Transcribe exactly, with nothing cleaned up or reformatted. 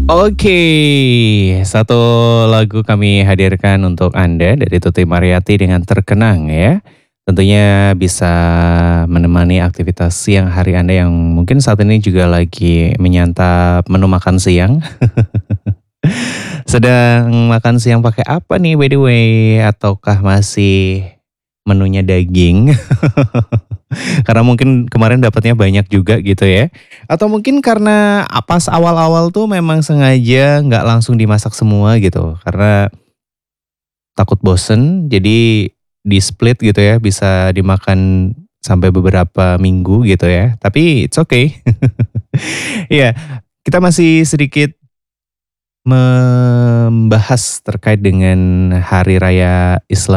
Oke, satu lagu kami hadirkan untuk Anda dari Tuti Mariyati dengan "Terkenang" ya. Tentunya bisa menemani aktivitas siang hari Anda yang mungkin saat ini juga lagi menyantap menu makan siang. Sedang makan siang pakai apa nih by the way? Ataukah masih menunya daging? Karena mungkin kemarin dapatnya banyak juga gitu ya. Atau mungkin karena a pas awal-awal tuh memang sengaja nggak langsung dimasak semua gitu, karena takut bosen, jadi di-split gitu ya, bisa dimakan sampai beberapa minggu gitu ya, tapi it's okay. Iya, kita masih sedikit membahas terkait dengan hari raya Islam